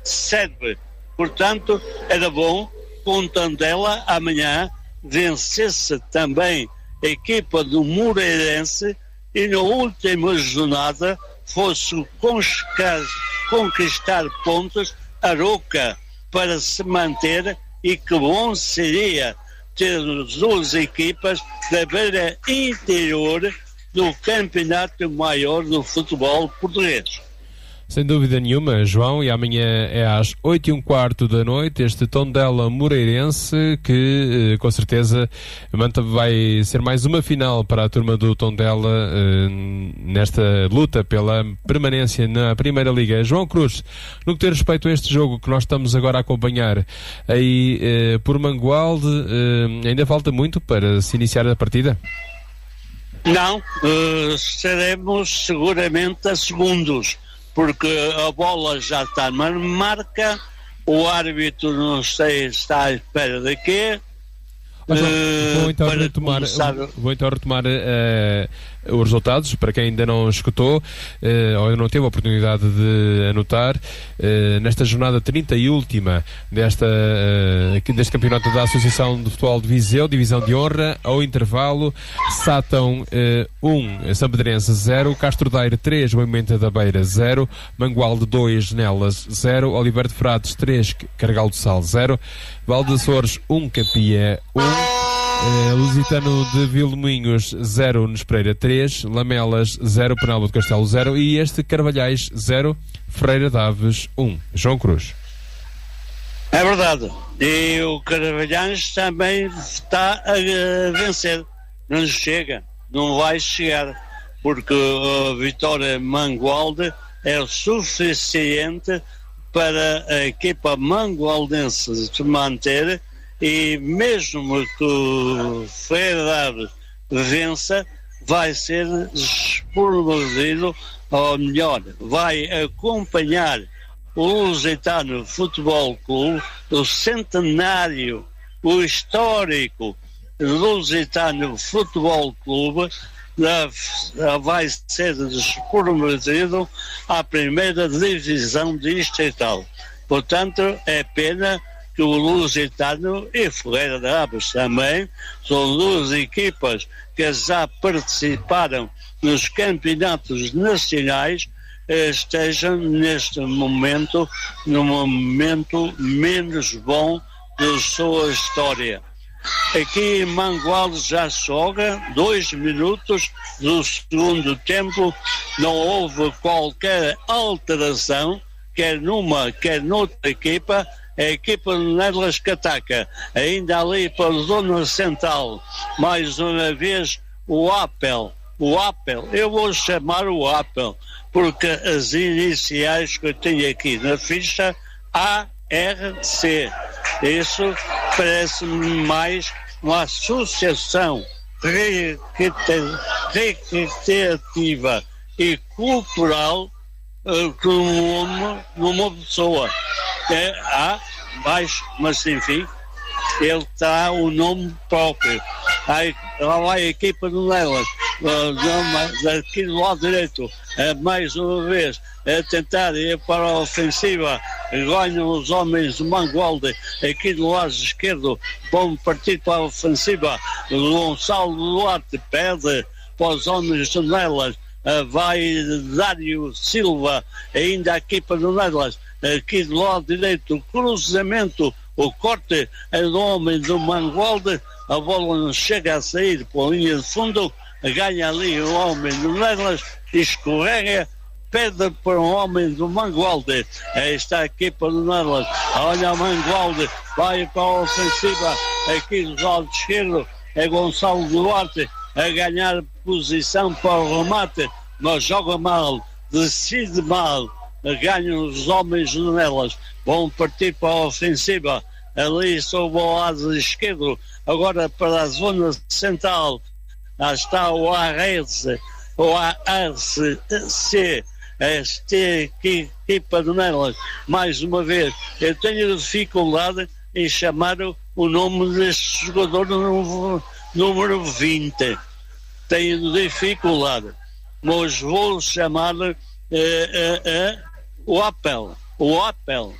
serve. Portanto, era bom que o Tondela amanhã vencesse também a equipa do Moreirense e na última jornada fosse conquistar pontos a Roca para se manter, e que bom seria ter as duas equipas da beira interior do campeonato maior do futebol português. Sem dúvida nenhuma, João, e amanhã é às 8h15 da noite, este Tondela Moreirense, que com certeza vai ser mais uma final para a turma do Tondela nesta luta pela permanência na Primeira Liga. João Cruz, no que tem respeito a este jogo que nós estamos agora a acompanhar aí por Mangualde, ainda falta muito para se iniciar a partida? Não, seremos seguramente a segundos, porque a bola já está na marca, o árbitro não sei, está à espera de quê. Vou então retomar os resultados, para quem ainda não escutou ou não teve a oportunidade de anotar. Nesta jornada 30 e última deste campeonato da Associação de Futebol de Viseu, Divisão de Honra, ao intervalo, Sátão 1, Sampedrense 0, Castro Daire 3, Moimenta da Beira 0, Mangualde 2, Nelas 0, Oliveira de Frades 3, Carregal do Sal 0, Val de Açores 1, Campia 1, Lusitano de Vilmoinhos 0, Nespreira 3, Lamelas 0, Penalva de Castelo 0 e este Carvalhais 0, Freira de Aves 1. João Cruz. É verdade. E o Carvalhais também está a vencer. Não chega, não vai chegar, porque a vitória Mangualde é o suficiente para a equipa mangualdense se manter, e mesmo que o Freira vença, vai ser despromovido, ou melhor, vai acompanhar o Lusitano Futebol Clube, o centenário, o histórico Lusitano Futebol Clube, vai ser despromovido à primeira divisão distrital. Portanto, é pena que o Lusitano e Ferreira de Aves também são duas equipas que já participaram nos campeonatos nacionais, estejam neste momento num momento menos bom da sua história. Aqui em Mangualde já joga 2 minutos do segundo tempo, não houve qualquer alteração, quer numa, quer noutra equipa. A equipa de Nelas que ataca, ainda ali para a zona central, mais uma vez o Apel, eu vou chamar o Apel, porque as iniciais que eu tenho aqui na ficha, ARC, isso parece-me mais uma associação recreativa e cultural que uma pessoa. Mas enfim, ele está o nome próprio. Lá vai a equipa do Nelas, daqui do lado direito, mais uma vez, a tentar ir para a ofensiva, ganham os homens do Mangualde, aqui do lado esquerdo, vão partir para a ofensiva, o Gonçalo Duarte pede para os homens do Nelas, vai Dário Silva, ainda a equipa do Nelas, aqui do lado direito, o cruzamento, o corte é do homem do Mangualde, a bola não chega a sair para a linha de fundo, ganha ali o homem do Nelas, escorrega, perde para o homem do Mangualde. Está a equipa do Nelas, olha o Mangualde, vai para a ofensiva, aqui do lado esquerdo é Gonçalo Duarte a ganhar posição para o remate, mas joga mal, decide mal, ganham os homens do Nelas, vão partir para a ofensiva, ali sob o lado esquerdo, agora para a zona central, lá está o ARC, esta equipa do Nelas, mais uma vez, eu tenho dificuldade em chamar o nome deste jogador número 20, tenho dificuldade, mas vou chamar o Apel,